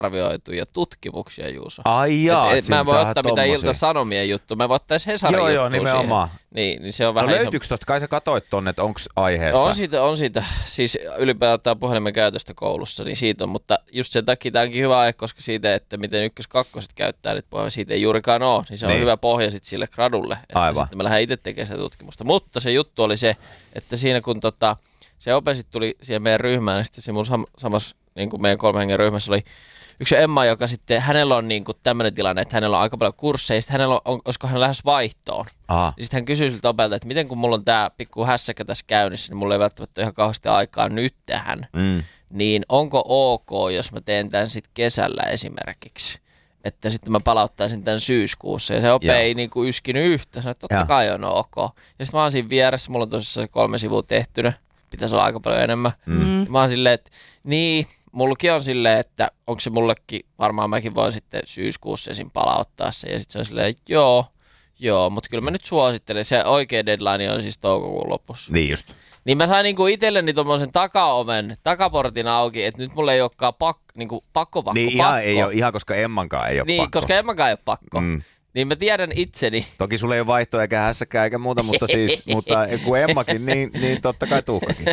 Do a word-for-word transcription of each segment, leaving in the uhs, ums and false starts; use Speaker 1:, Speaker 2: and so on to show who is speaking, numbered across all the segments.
Speaker 1: arvioituja tutkimuksia, Juuso.
Speaker 2: Ai jaa,
Speaker 1: et, et, mä en voi ottaa mitään
Speaker 2: tommosia.
Speaker 1: Ilta-Sanomien juttu, mä voin ottaa edes Hesarin
Speaker 2: Joo,
Speaker 1: juttua
Speaker 2: joo, nimenomaan.
Speaker 1: siihen. Niin, niin se on vähän
Speaker 2: no
Speaker 1: iso...
Speaker 2: löytyykö tosta? Kai sä katoit tonne, että onko aiheesta?
Speaker 1: On siitä, on siitä. Siis ylipäätään puhelimen käytöstä koulussa, niin siitä on. Mutta just sen takia tämä onkin hyvä aihe, koska siitä, että miten ykkös-kakkoset käyttää niitä puhelimia, siitä ei juurikaan ole. Niin se on
Speaker 2: niin.
Speaker 1: hyvä pohja sitten sille gradulle. Että
Speaker 2: Aivan.
Speaker 1: sitten mä lähden itse tekemään sitä tutkimusta. Mutta se juttu oli se, että siinä kun tota, se ope sit tuli siihen meidän ryhmään, niin sitten se mun sam- samassa niin kuin meidän kolmen hengen ryhmässä oli yksi Emma, joka sitten, hänellä on niin kuin tämmöinen tilanne, että hänellä on aika paljon kursseja, sitten hänellä on, olisiko hän lähes vaihtoon. Aha. Niin sitten hän kysyi siltä opelta, että miten kun mulla on tää pikku hässäkkä tässä käynnissä, niin mulla ei välttämättä ihan kauheasti aikaa nyt tähän, mm. niin onko ok, jos mä teen tämän sitten kesällä esimerkiksi? Että sitten mä palauttaisin tämän syyskuussa, ja se ope Joo. ei niin kuin yskinyt yhtä, sanoi, että totta Joo. kai on ok. Ja sitten mä oon siinä vieressä, mulla on tosissaan kolme sivua tehtynä, pitäisi olla aika paljon enemmän. Mm. Mä oon silleen, että niin... Mullakin on silleen, että onko se mullekin, varmaan mäkin voin sitten syyskuussa esim. Palauttaa se. Ja sitten se on silleen, että joo, joo, mutta kyllä mä nyt suosittelen. Se oikea deadline on siis toukokuun lopussa.
Speaker 2: Niin just.
Speaker 1: Niin mä sain niinku itselleni tommosen takaoven, takaportin auki, että nyt mulla ei olekaan pak, niinku pakko pakko.
Speaker 2: Niin
Speaker 1: pakko.
Speaker 2: ihan ei ole, ihan koska Emmankaan ei ole
Speaker 1: niin,
Speaker 2: pakko.
Speaker 1: Niin, koska Emmankaan ei ole pakko. Mm. Niin mä tiedän itseni.
Speaker 2: Toki sulla ei ole vaihtoa eikä hässäkään eikä muuta, mutta siis, mutta kun Emmakin, niin, niin totta kai Tuukkakin.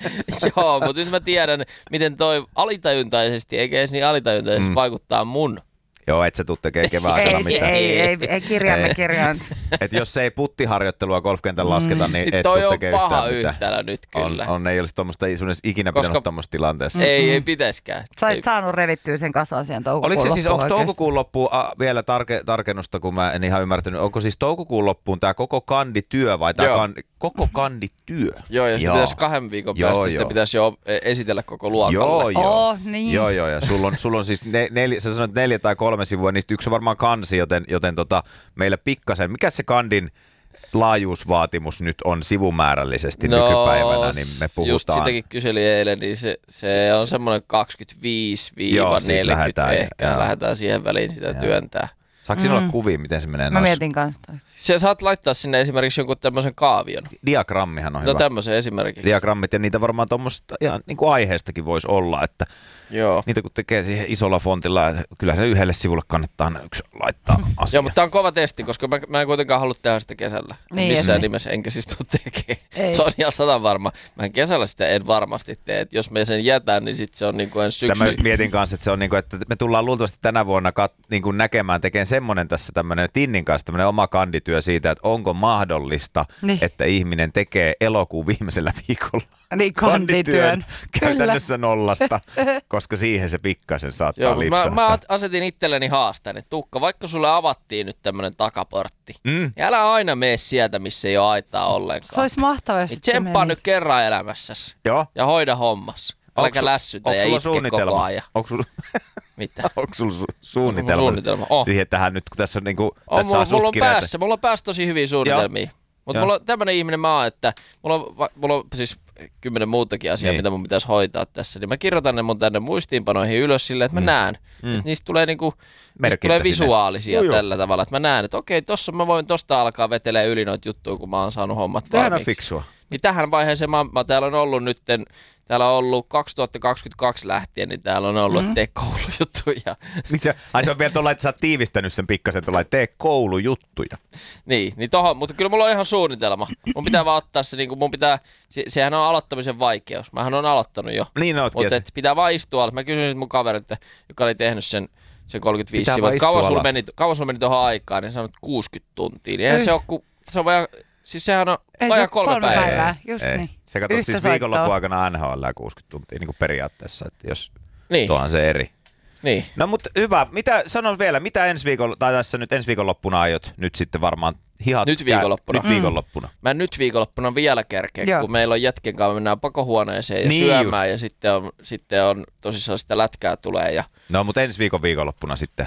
Speaker 1: Joo, mutta nyt mä tiedän, miten toi alitajuntaisesti, eikä edes niin alitajuntaisesti mm. vaikuttaa mun.
Speaker 2: Joo, et sä tuu tekee kevään aikana
Speaker 3: ei,
Speaker 2: mitään.
Speaker 3: Ei, ei, ei kirjaamme kirjaan.
Speaker 2: Et jos se ei puttiharjoittelua golfkentän lasketa, niin
Speaker 1: mm.
Speaker 2: et tuu tekee yhtään mitään.
Speaker 1: Toi on paha yhtälö nyt kyllä.
Speaker 2: On, on ei olisi tuommoista, ei sun edes ikinä
Speaker 1: Koska
Speaker 2: pitänyt tuommoista tilanteessa.
Speaker 1: Mm-hmm. Ei, ei pitäiskään.
Speaker 3: Sä olisit saanut revittyä sen kasaan siihen toukokuun
Speaker 2: Oliko se
Speaker 3: loppuun
Speaker 2: siis, onko
Speaker 3: oikeasti?
Speaker 2: toukokuun loppuun a, vielä tarke, tarkennusta, kun mä en ihan ymmärtänyt, onko siis toukokuun loppuun tämä koko kandityö vai tämä kan, koko kandityö?
Speaker 1: Joo, ja sitten pitäisi kahden viikon
Speaker 2: joo,
Speaker 1: päästä
Speaker 2: joo.
Speaker 1: sitä pitäisi jo esitellä koko luokalle.
Speaker 2: Joo, joo.
Speaker 3: Oh, niin.
Speaker 2: Joo, joo, ja sulla on, sulla on siis ne, neljä, sä sanoit neljä tai kolme sivua, niistä yksi on varmaan kansi, joten, joten tota, meillä pikkasen, mikä se kandin laajuusvaatimus nyt on sivumäärällisesti no, nykypäivänä, niin me puhutaan.
Speaker 1: Just sitäkin kyselin eilen, niin se, se siis on semmoinen kaksikymmentäviisi neljäkymmentä lähdetään, ehkä, ja lähdetään siihen väliin sitä ja. työntää.
Speaker 2: Saatko siinä mm. olla kuvia, miten se menee?
Speaker 3: Mä nos? mietin kanssa.
Speaker 1: Sä saat laittaa sinne esimerkiksi jonkun tämmöisen kaavion.
Speaker 2: Diagrammihan on
Speaker 1: no,
Speaker 2: hyvä.
Speaker 1: No tämmöisen esimerkiksi.
Speaker 2: Diagrammit, ja niitä varmaan tuommoista ihan niin kuin aiheestakin voisi olla, että Joo. niitä kun tekee siihen isolla fontilla, kyllä se yhdelle sivulle kannattaa yksi laittaa asia.
Speaker 1: Joo, mutta tämä on kova testi, koska mä, mä en kuitenkaan halua tehdä sitä kesällä.
Speaker 3: Niin,
Speaker 1: Missään
Speaker 3: niin.
Speaker 1: nimessä, enkä siis tuu tekemään. Se on ihan sadan varma. Mä en kesällä sitä en varmasti tee. Et jos me sen jätän, niin sit se on niin kuin ensi syksy.
Speaker 2: Tämä just mietin kanssa, että, se on niin kuin, että me tullaan luultavasti tänä vuonna kat, niin kuin näkemään, tekemään semmoinen tässä tämmöinen Tinnin kanssa tämmöinen oma kandityö siitä, että onko mahdollista, niin. että ihminen tekee elokuun viimeisellä viikolla
Speaker 3: niin, kandityön
Speaker 2: käytännössä nollasta, koska siihen se pikkasen saattaa
Speaker 1: Joo,
Speaker 2: lipsahtaa.
Speaker 1: Mä, mä asetin itselleni haasteen, että Tuukka, vaikka sulle avattiin nyt tämmönen takaportti, mm. niin älä aina mene sieltä, missä ei ole aitaa ollenkaan.
Speaker 3: Se olisi mahtavaa, jos
Speaker 1: niin tsemppaa nyt kerran elämässäsi
Speaker 2: Joo.
Speaker 1: ja hoida hommas. Äläkä lässytä ja itke koko ajan.
Speaker 2: Onko sulla
Speaker 1: Mitä?
Speaker 2: Onko sulla su- suunnitelma,
Speaker 1: suunnitelma? Oh.
Speaker 2: siihen tähän nyt, kun tässä on niinku,
Speaker 1: on,
Speaker 2: tässä
Speaker 1: mulla,
Speaker 2: on
Speaker 1: mulla on päässä, mulla on päässä tosi hyviä suunnitelmia. Mutta mulla on tämmönen ihminen mä oon, että mulla on, mulla on siis kymmenen muutakin asiaa, niin. mitä mun pitäisi hoitaa tässä. Niin mä kirjoitan ne mun tänne muistiinpanoihin ylös silleen, että mä mm. näen. Mm. Että niistä tulee, niinku, niistä tulee visuaalisia Juju. tällä tavalla. Että mä näen, että okei, tossa mä voin tosta alkaa vetelee yli noita juttuja, kun mä oon saanut hommat valmiiksi.
Speaker 2: Tähän on fiksua.
Speaker 1: Niin tähän vaiheeseen mä, mä täällä on ollut nytten, täällä on ollut kaksituhattakaksikymmentäkaksi lähtien, niin täällä on ollut, mm. että tee koulujuttuja.
Speaker 2: Niin se, ai se on vielä tuolla, että sä oot tiivistänyt sen pikkasen tuolla, että tee koulujuttuja.
Speaker 1: Niin, niin tohon, mutta kyllä mulla on ihan suunnitelma. Mun pitää vaan ottaa se, niin kuin mun pitää, se, sehän on aloittamisen vaikeus. Mähän on aloittanut jo.
Speaker 2: Niin ootkin.
Speaker 1: Mutta pitää vaan istua alas. Mä kysyin mun kaverilta, joka oli tehnyt sen, sen kolmekymmentäviisi
Speaker 2: pitää
Speaker 1: sivua, että kauan sulla meni, kauan sulla meni tohon aikaan, niin sanoit kuusikymmentä tuntia. Niin eihän se ole, ku, se on vajaa, siis sehän on
Speaker 3: ei
Speaker 1: vajaa
Speaker 3: se
Speaker 1: kolme, kolme päivää. päivää.
Speaker 3: Just
Speaker 2: ei.
Speaker 3: niin.
Speaker 2: Se katsot siis viikonlopun aikana N H L kuusikymmentä tuntia niin kuin periaatteessa, että jos niin. tuohan se eri.
Speaker 1: Niin.
Speaker 2: No mutta hyvä, mitä, sano vielä, mitä ensi viikolla, tai tässä nyt ensi viikonloppuna aiot nyt sitten varmaan hihat?
Speaker 1: Nyt viikonloppuna.
Speaker 2: Nyt viikonloppuna.
Speaker 1: Mm. Mä en nyt viikonloppuna vielä kerkeä, Joo. kun meillä on jätken kanssa, mennään pakohuoneeseen ja
Speaker 2: niin
Speaker 1: syömään
Speaker 2: just.
Speaker 1: ja sitten on, sitten on tosissaan sitä lätkää tulee. Ja
Speaker 2: no mutta ensi viikon viikonloppuna sitten.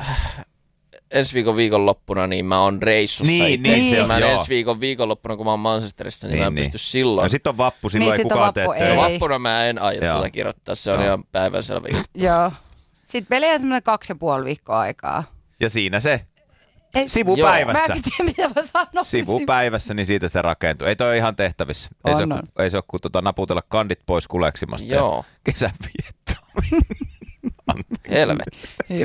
Speaker 1: Ensi viikon viikonloppuna niin mä oon reissussa
Speaker 2: niin,
Speaker 1: itse.
Speaker 2: Niin, se on,
Speaker 1: mä
Speaker 2: joo.
Speaker 1: ensi viikon viikonloppuna, kun mä oon Manchesterissa, niin, niin mä en
Speaker 2: niin.
Speaker 1: pysty silloin.
Speaker 2: No sit on vappu, silloin
Speaker 3: niin,
Speaker 2: ei kukaan
Speaker 3: vappu,
Speaker 2: tee
Speaker 3: ei.
Speaker 1: Vappuna mä en aio tuota kirjoittaa, se on joo. ihan päivänselvä juttu.
Speaker 3: Joo. Sitten meillä on semmoinen kaksi ja puoli viikkoa aikaa.
Speaker 2: Ja siinä se.
Speaker 3: Ei,
Speaker 2: Sivupäivässä.
Speaker 3: Mä en tiedä, mitä mä sanon.
Speaker 2: Sivupäivässä, niin siitä se rakentuu. Ei toi ole ihan tehtävissä. Ei
Speaker 3: on,
Speaker 2: se,
Speaker 3: on.
Speaker 2: ole, ei se ole kuin tuota, naputella kandit pois kuleksimasta
Speaker 1: Joo.
Speaker 2: ja kesän viettoon.
Speaker 1: Helvetti.